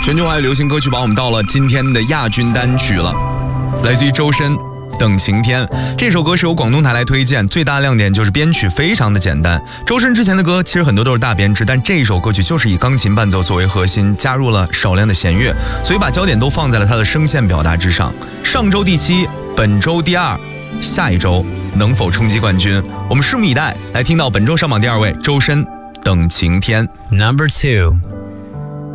全球华语流行歌曲榜，我们到了今天的亚军单曲了，来自于周深《等晴天》。这首歌是由广东台来推荐，最大的亮点就是编曲非常的简单。周深之前的歌其实很多都是大编制，但这首歌曲就是以钢琴伴奏作为核心，加入了少量的弦乐，所以把焦点都放在了它的声线表达之上。上周第7，本周第2，下一周能否冲击冠军？我们拭目以待。来听到本周上榜第2位，周深《等晴天》 Number 2